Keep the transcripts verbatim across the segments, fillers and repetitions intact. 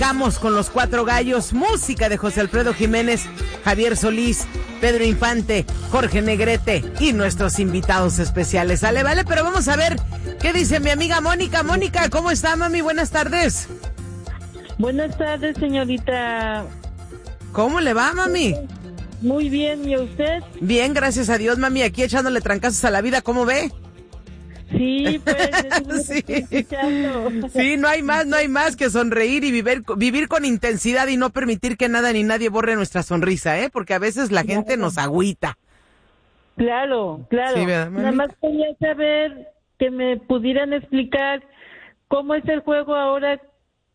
arrancamos con los cuatro gallos, música de José Alfredo Jiménez, Javier Solís, Pedro Infante, Jorge Negrete y nuestros invitados especiales. Sale, vale, pero vamos a ver qué dice mi amiga Mónica. Mónica, ¿cómo está, mami? Buenas tardes. Buenas tardes, señorita. ¿Cómo le va, mami? Muy bien, ¿y a usted? Bien, gracias a Dios, mami, aquí echándole trancazos a la vida, ¿cómo ve? Sí, pues, es sí. escuchando. Sí, no hay más, no hay más que sonreír y vivir, vivir con intensidad y no permitir que nada ni nadie borre nuestra sonrisa, ¿eh? Porque a veces la gente nos agüita. Claro, claro. Sí, ¿verdad, mami? Nada más quería saber que me pudieran explicar cómo es el juego ahora,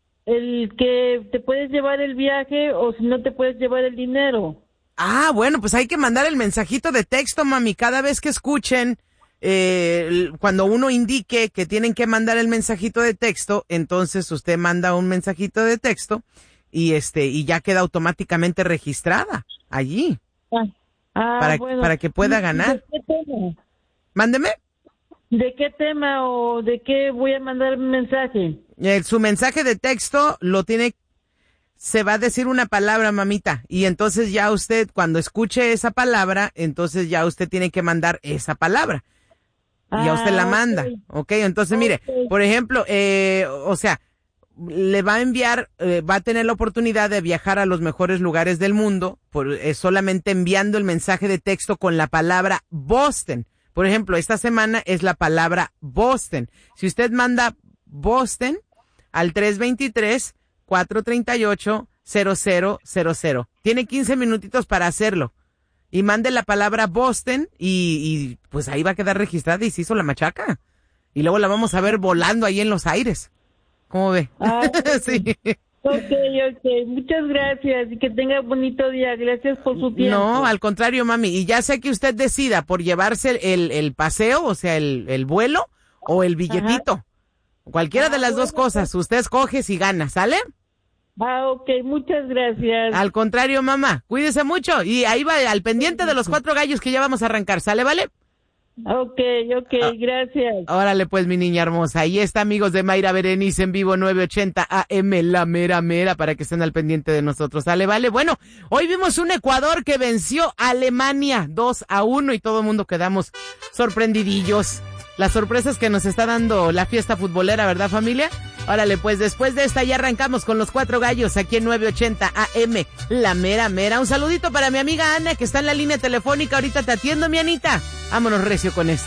el que te puedes llevar el viaje o si no te puedes llevar el dinero. Ah, bueno, pues hay que mandar el mensajito de texto, mami, cada vez que escuchen. Eh, cuando uno indique que tienen que mandar el mensajito de texto, entonces usted manda un mensajito de texto y este y ya queda automáticamente registrada allí ah, ah, para, bueno. para que pueda ganar. ¿De qué tema? Mándeme. ¿De qué tema o de qué voy a mandar un mensaje? Eh, su mensaje de texto lo tiene, se va a decir una palabra, mamita, y entonces ya usted cuando escuche esa palabra, entonces ya usted tiene que mandar esa palabra. Y ya usted la manda, okay. ¿ok? Entonces, mire, Okay. por ejemplo, eh, o sea, le va a enviar, eh, va a tener la oportunidad de viajar a los mejores lugares del mundo, por, eh, solamente enviando el mensaje de texto con la palabra Boston. Por ejemplo, esta semana es la palabra Boston. Si usted manda Boston al tres dos tres, cuatro tres ocho, cero cero cero cero. Tiene quince minutitos para hacerlo. Y mande la palabra Boston y, y pues ahí va a quedar registrada y se hizo la machaca. Y luego la vamos a ver volando ahí en los aires. ¿Cómo ve? Ah, sí. Ok, ok. Muchas gracias y que tenga bonito día. Gracias por su tiempo. No, al contrario, mami. Y ya sé que usted decida por llevarse el, el paseo, o sea, el, el vuelo o el billetito. Ajá. Cualquiera ah, de las bueno, dos cosas. Usted escoge si gana, ¿sale? Ah, ok, muchas gracias. Al contrario, mamá, cuídese mucho y ahí va al pendiente de los cuatro gallos que ya vamos a arrancar, ¿sale, vale? Ok, ok, ah, gracias. Órale pues, mi niña hermosa, ahí está, amigos de Mayra Berenice en vivo nueve ochenta A M, la mera mera, para que estén al pendiente de nosotros, ¿sale, vale? Bueno, hoy vimos un Ecuador que venció a Alemania dos a uno y todo el mundo quedamos sorprendidillos. Las sorpresas que nos está dando la fiesta futbolera, ¿verdad, familia? Órale, pues después de esta ya arrancamos con los cuatro gallos aquí en nueve ochenta A M, la mera mera. Un saludito para mi amiga Ana que está en la línea telefónica. Ahorita te atiendo, mi Anita. Vámonos recio con esto.